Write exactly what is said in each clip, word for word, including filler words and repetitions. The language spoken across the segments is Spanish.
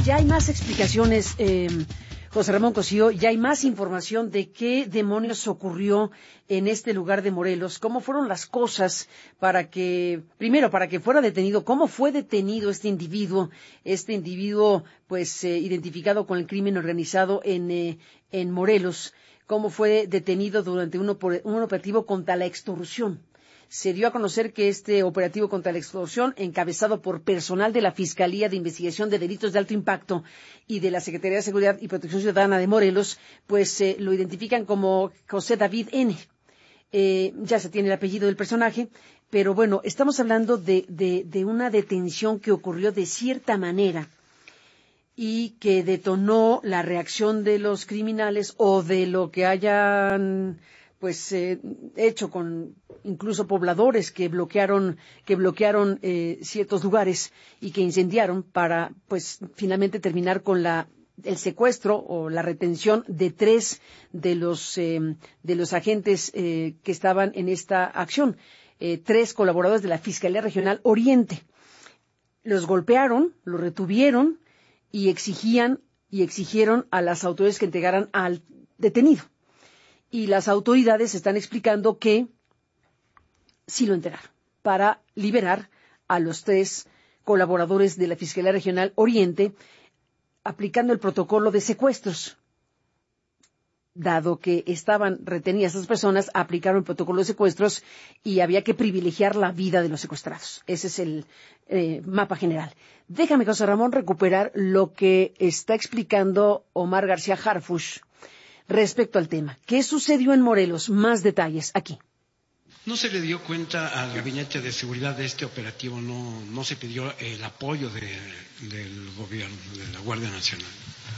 ya hay más explicaciones, eh, José Ramón Cosío, ya hay más información de qué demonios ocurrió en este lugar de Morelos, cómo fueron las cosas para que, primero, para que fuera detenido, cómo fue detenido este individuo, este individuo, pues, eh, identificado con el crimen organizado en, eh, en Morelos, cómo fue detenido durante un, un operativo contra la extorsión. Se dio a conocer que este operativo contra la extorsión, encabezado por personal de la Fiscalía de Investigación de Delitos de Alto Impacto y de la Secretaría de Seguridad y Protección Ciudadana de Morelos, pues eh, lo identifican como José David N. Eh, ya se tiene el apellido del personaje, pero bueno, estamos hablando de, de, de una detención que ocurrió de cierta manera y que detonó la reacción de los criminales o de lo que hayan pues eh, hecho con incluso pobladores que bloquearon que bloquearon eh, ciertos lugares y que incendiaron para pues finalmente terminar con la el secuestro o la retención de tres de los eh, de los agentes eh, que estaban en esta acción, eh, tres colaboradores de la Fiscalía Regional Oriente. Los golpearon, los retuvieron y exigían y exigieron a las autoridades que entregaran al detenido. Y las autoridades están explicando que sí lo entregaron para liberar a los tres colaboradores de la Fiscalía Regional Oriente, aplicando el protocolo de secuestros. Dado que estaban retenidas esas personas, aplicaron el protocolo de secuestros y había que privilegiar la vida de los secuestrados. Ese es el eh, mapa general. Déjame, José Ramón, recuperar lo que está explicando Omar García Harfuch respecto al tema. ¿Qué sucedió en Morelos? Más detalles aquí. No se le dio cuenta al Gabinete de Seguridad de este operativo, no, no se pidió el apoyo de, del gobierno, de la Guardia Nacional.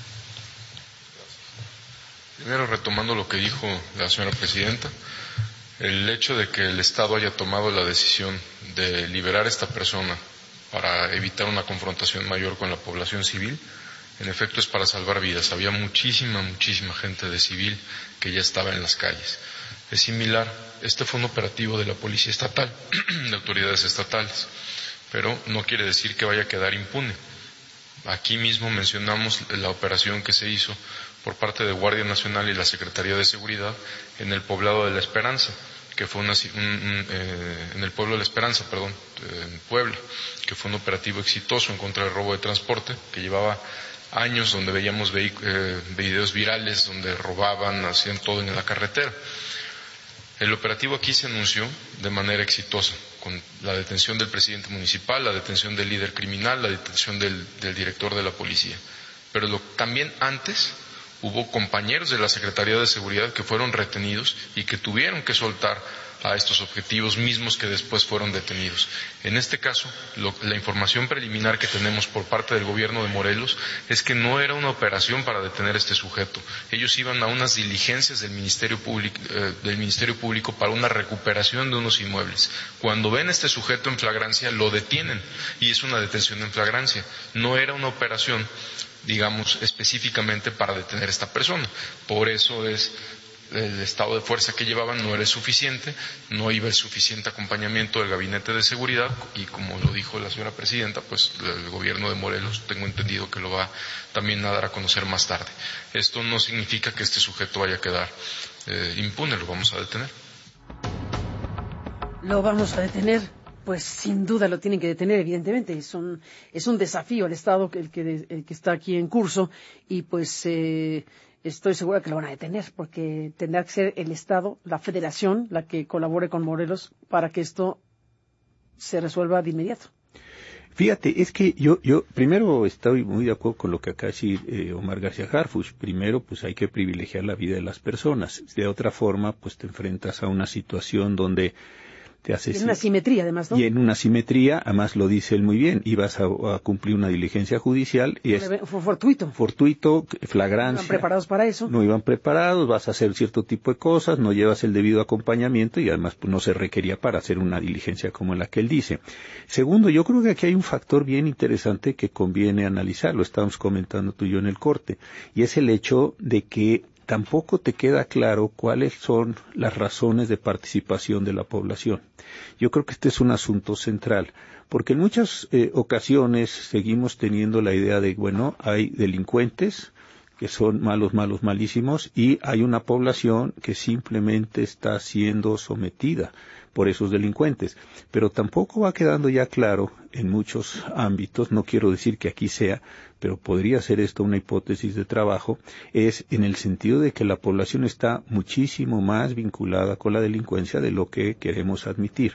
Primero, retomando lo que dijo la señora presidenta, el hecho de que el Estado haya tomado la decisión de liberar a esta persona para evitar una confrontación mayor con la población civil, en efecto es para salvar vidas. Había muchísima, muchísima gente de civil que ya estaba en las calles. Es similar, este fue un operativo de la Policía Estatal, de autoridades estatales, pero no quiere decir que vaya a quedar impune. Aquí mismo mencionamos la operación que se hizo por parte de Guardia Nacional y la Secretaría de Seguridad en el poblado de La Esperanza, que fue una, un, un, eh, en el pueblo de La Esperanza, perdón, en Puebla, que fue un operativo exitoso en contra del robo de transporte, que llevaba años, donde veíamos eh, videos virales donde robaban, hacían todo en la carretera. El operativo aquí se anunció de manera exitosa, con la detención del presidente municipal, la detención del líder criminal, la detención del, del director de la policía. Pero lo, también antes hubo compañeros de la Secretaría de Seguridad que fueron retenidos y que tuvieron que soltar a estos objetivos mismos que después fueron detenidos. En este caso, lo, la información preliminar que tenemos por parte del gobierno de Morelos es que no era una operación para detener a este sujeto. Ellos iban a unas diligencias del Ministerio Público, eh, del Ministerio Público para una recuperación de unos inmuebles. Cuando ven a este sujeto en flagrancia, lo detienen y es una detención en flagrancia. No era una operación, digamos, específicamente para detener a esta persona. Por eso es el estado de fuerza que llevaban no era suficiente, no iba el suficiente acompañamiento del Gabinete de Seguridad y, como lo dijo la señora presidenta, pues el gobierno de Morelos tengo entendido que lo va también a dar a conocer más tarde. Esto no significa que este sujeto vaya a quedar eh, impune, lo vamos a detener. Lo vamos a detener. Pues sin duda lo tienen que detener, evidentemente. Es un, es un desafío al Estado el que, el que está aquí en curso y pues eh, estoy segura que lo van a detener porque tendrá que ser el Estado, la Federación, la que colabore con Morelos para que esto se resuelva de inmediato. Fíjate, es que yo, yo primero estoy muy de acuerdo con lo que acaba de decir eh, Omar García Harfuch. Primero, pues hay que privilegiar la vida de las personas. De otra forma, pues te enfrentas a una situación donde te haces... Y en una simetría, además, ¿no? Y en una simetría, además lo dice él muy bien, ibas a, a cumplir una diligencia judicial y es... Fue fortuito. Fortuito, flagrancia. No iban preparados para eso. No iban preparados, vas a hacer cierto tipo de cosas, no llevas el debido acompañamiento y además pues, no se requería para hacer una diligencia como la que él dice. Segundo, yo creo que aquí hay un factor bien interesante que conviene analizar, lo estábamos comentando tú y yo en el corte, y es el hecho de que tampoco te queda claro cuáles son las razones de participación de la población. Yo creo que este es un asunto central, porque en muchas eh, ocasiones seguimos teniendo la idea de, bueno, hay delincuentes que son malos, malos, malísimos, y hay una población que simplemente está siendo sometida por esos delincuentes. Pero tampoco va quedando ya claro en muchos ámbitos, no quiero decir que aquí sea, pero podría ser esto una hipótesis de trabajo, es en el sentido de que la población está muchísimo más vinculada con la delincuencia de lo que queremos admitir.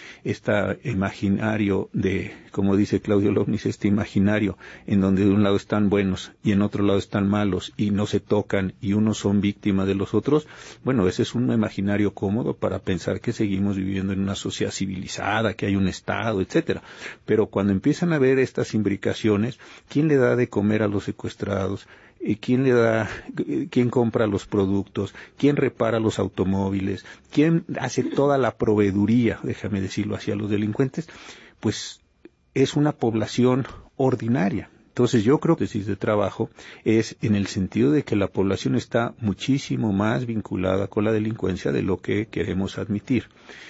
Este imaginario de, como dice Claudio Lovnis, este imaginario en donde de un lado están buenos y en otro lado están malos y no se tocan y unos son víctimas de los otros, bueno, ese es un imaginario cómodo para pensar que seguimos viviendo en una sociedad civilizada, que hay un Estado, etcétera. Pero cuando empiezan a ver estas imbricaciones, ¿quién le da de comer a los secuestrados? ¿Quién le da, quién compra los productos? ¿Quién repara los automóviles? ¿Quién hace toda la proveeduría, déjame decirlo así, a los delincuentes? Pues es una población ordinaria. Entonces yo creo que la hipótesis de trabajo es en el sentido de que la población está muchísimo más vinculada con la delincuencia de lo que queremos admitir.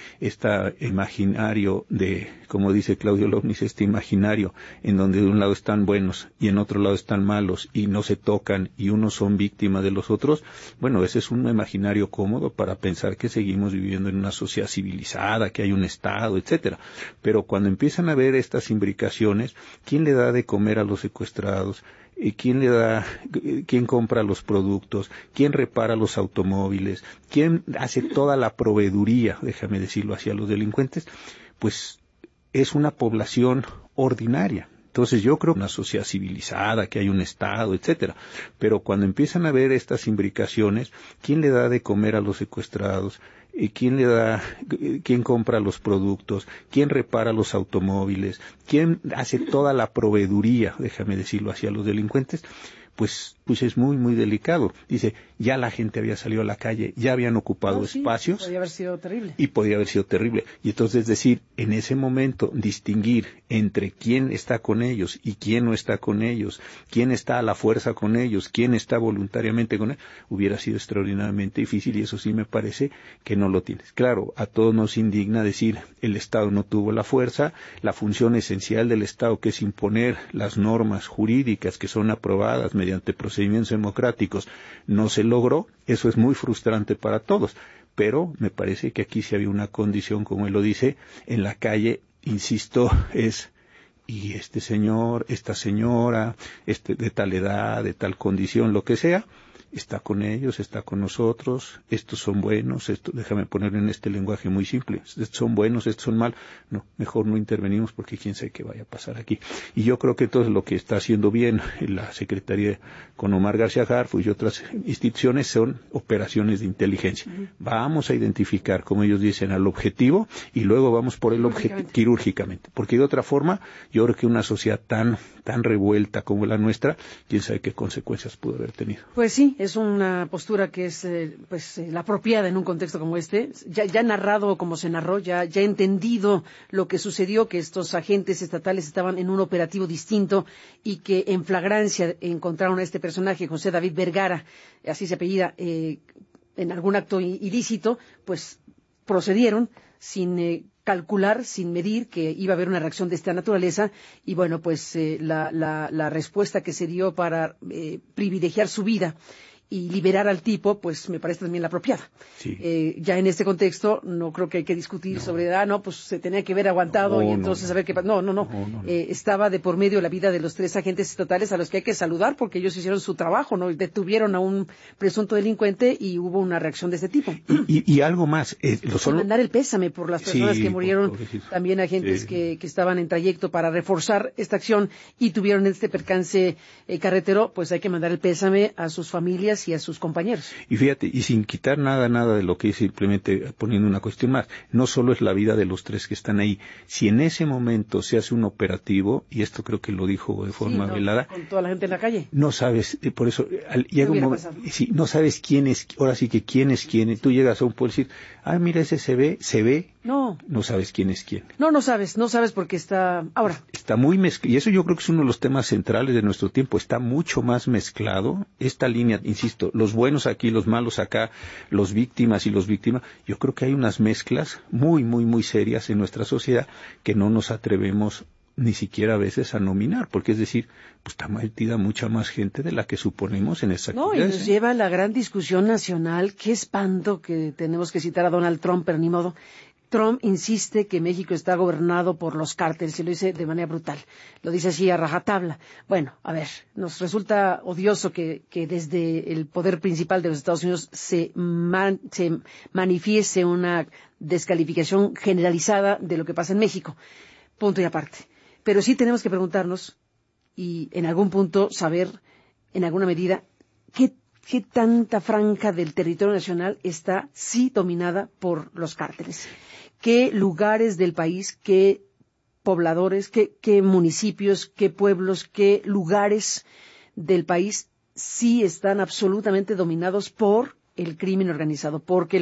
Este imaginario de, como dice Claudio Lovnis, este imaginario en donde de un lado están buenos y en otro lado están malos y no se tocan y unos son víctimas de los otros, bueno, ese es un imaginario cómodo para pensar que seguimos viviendo en una sociedad civilizada, que hay un Estado, etcétera. Pero cuando empiezan a ver estas imbricaciones, ¿quién le da de comer a los secuestrados? ¿Quién le da, quién compra los productos? ¿Quién repara los automóviles? ¿Quién hace toda la proveeduría, déjame decirlo así, a los delincuentes? Pues es una población ordinaria. Entonces yo creo que una sociedad civilizada, que hay un Estado, etcétera. Pero cuando empiezan a ver estas imbricaciones, ¿quién le da de comer a los secuestrados? ¿Quién le da, quién compra los productos? ¿Quién repara los automóviles? ¿Quién hace toda la proveeduría, déjame decirlo así, a los delincuentes? Pues, pues es muy, muy delicado. Dice, ya la gente había salido a la calle, ya habían ocupado no, sí, espacios. Podría haber sido terrible. Y podría haber sido terrible. Y entonces, es decir, en ese momento, distinguir entre quién está con ellos y quién no está con ellos, quién está a la fuerza con ellos, quién está voluntariamente con ellos, hubiera sido extraordinariamente difícil, y eso sí me parece que no lo tienes. Claro, a todos nos indigna decir, el Estado no tuvo la fuerza, la función esencial del Estado, que es imponer las normas jurídicas que son aprobadas mediante procedimientos democráticos, no se logró. Eso es muy frustrante para todos, pero me parece que aquí sí había una condición, como él lo dice, en la calle, insisto, es, y este señor, esta señora, este, de tal edad, de tal condición, lo que sea, está con ellos, está con nosotros, estos son buenos, esto, déjame poner en este lenguaje muy simple, estos son buenos, estos son mal, no, mejor no intervenimos porque quién sabe qué vaya a pasar aquí. Y yo creo que entonces lo que está haciendo bien la Secretaría con Omar García Harfuch y otras instituciones son operaciones de inteligencia. Uh-huh. Vamos a identificar, como ellos dicen, al objetivo y luego vamos por el objetivo quirúrgicamente, porque de otra forma yo creo que una sociedad tan, tan revuelta como la nuestra, quién sabe qué consecuencias pudo haber tenido. Pues sí, es una postura que es eh, pues eh, la apropiada en un contexto como este. Ya, ya narrado como se narró, ya, ya entendido lo que sucedió, que estos agentes estatales estaban en un operativo distinto y que en flagrancia encontraron a este personaje, José David Vergara, así se apellida, eh, en algún acto ilícito, pues procedieron sin eh, calcular, sin medir que iba a haber una reacción de esta naturaleza, y bueno, pues eh, la, la, la respuesta que se dio para eh, privilegiar su vida y liberar al tipo, pues me parece también la apropiada. Sí. Eh, ya en este contexto no creo que hay que discutir no. sobre, ah, no, pues se tenía que haber aguantado no, y entonces no, a ver qué pasa. No, no, no. no, no, no. Eh, estaba de por medio la vida de los tres agentes estatales a los que hay que saludar porque ellos hicieron su trabajo, ¿no? Detuvieron a un presunto delincuente y hubo una reacción de este tipo. Y, y, y algo más. Eh, lo solo... mandar el pésame por las personas sí, que murieron, por, por también agentes sí. que, que estaban en trayecto para reforzar esta acción y tuvieron este percance eh, carretero, pues hay que mandar el pésame a sus familias y a sus compañeros. Y fíjate, y sin quitar nada, nada de lo que es, simplemente poniendo una cuestión más, no solo es la vida de los tres que están ahí, si en ese momento se hace un operativo, y esto creo que lo dijo de forma sí, no, velada, con toda la gente en la calle, no sabes, eh, por eso, al, llega un momento, sí, no sabes quién es, ahora sí que quién es quién, tú llegas a un pueblo y dices, ah, mira, ese se ve, se ve No. No sabes quién es quién. No, no sabes, no sabes porque está... Ahora. Está muy mezclado, y eso yo creo que es uno de los temas centrales de nuestro tiempo, está mucho más mezclado. Esta línea, insisto, los buenos aquí, los malos acá, los víctimas y los víctimas, yo creo que hay unas mezclas muy, muy, muy serias en nuestra sociedad que no nos atrevemos ni siquiera a veces a nominar, porque es decir, pues está metida mucha más gente de la que suponemos en esa actividad. No, y nos ¿eh? lleva a la gran discusión nacional. Qué espanto que tenemos que citar a Donald Trump, pero ni modo. Trump insiste que México está gobernado por los cárteles, y lo dice de manera brutal. Lo dice así a rajatabla. Bueno, a ver, nos resulta odioso que, que desde el poder principal de los Estados Unidos se, man, se manifieste una descalificación generalizada de lo que pasa en México. Punto y aparte. Pero sí tenemos que preguntarnos y en algún punto saber, en alguna medida, qué ¿Qué tanta franja del territorio nacional está sí dominada por los cárteles? ¿Qué lugares del país, qué pobladores, qué, qué municipios, qué pueblos, qué lugares del país sí están absolutamente dominados por el crimen organizado? Porque